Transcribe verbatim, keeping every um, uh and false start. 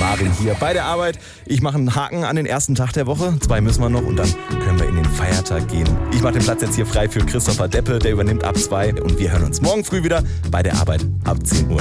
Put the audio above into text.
Marvin hier bei der Arbeit. Ich mache einen Haken an den ersten Tag der Woche. Zwei müssen wir noch und dann können wir in den Feiertag gehen. Ich mache den Platz jetzt hier frei für Christopher Deppe, der übernimmt ab zwei. Und wir hören uns morgen früh wieder bei der Arbeit ab zehn Uhr.